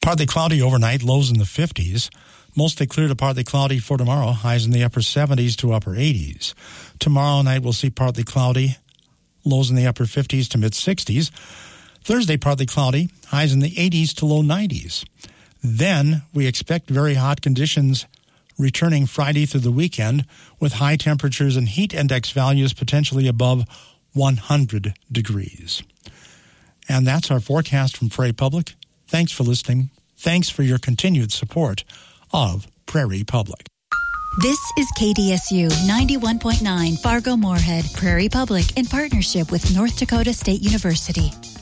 Partly cloudy overnight, lows in the 50s. Mostly clear to partly cloudy for tomorrow, highs in the upper 70s to upper 80s. Tomorrow night we'll see partly cloudy, lows in the upper 50s to mid 60s. Thursday, partly cloudy, highs in the 80s to low 90s. Then we expect very hot conditions returning Friday through the weekend with high temperatures and heat index values potentially above 100 degrees. And that's our forecast from Prairie Public. Thanks for listening. Thanks for your continued support of Prairie Public. This is KDSU 91.9 Fargo-Moorhead, Prairie Public in partnership with North Dakota State University.